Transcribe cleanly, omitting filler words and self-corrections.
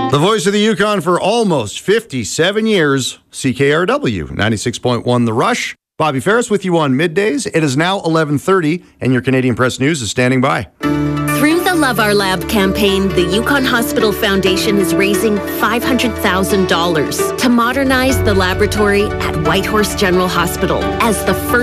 The voice of the Yukon for almost 57 years, CKRW 96.1 The Rush. Bobby Ferris with you on middays. It is now 11:30, and your Canadian Press News is standing by. Through the Love Our Lab campaign, the Yukon Hospital Foundation is raising $500,000 to modernize the laboratory at Whitehorse General Hospital as the first